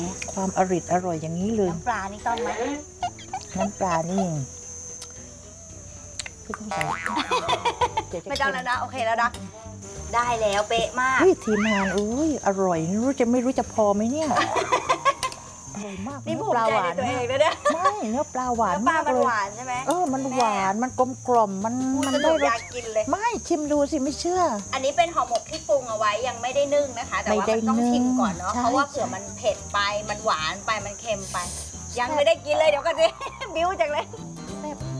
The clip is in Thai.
ความอร่อยอย่างนี้เลยน้ำปลานี่ต้องไหมน้ำปลานี่ไม่ต้องใส่เดี๋ยวจะไม่ต้องแล้วนะโอเคแล้วนะได้แล้วเป๊ะมากเฮ้ยทีมงานอุ้ยอร่อยไม่รู้จะพอไหมเนี่ยอร่อยมากนี่เนื้ภูอปมิลาใจหวาในนตัวเอมากงนะเนี่ยไม่เนื้อปลาหวานเนื้อปลามากมันเลยหวานใช่ไหมมันหวานมันกลมกล่อมมันพูดมันสนุได้กรอยาสกกินเลยไม่ชิมดูสิไม่เชื่ออันนี้เป็นห่อหมกที่ปรุงเอาไว้ยังไม่ได้นึ่งนะคะ แต่ว่ามันต้องชิมก่อนเนาะใช่เพราะว่าเผื่อมันเผ็ดไปมันหวานไปมันเค็มไป ยังไม่ได้กินเลยเดี๋ยวกันสิ บิ้วจังเลย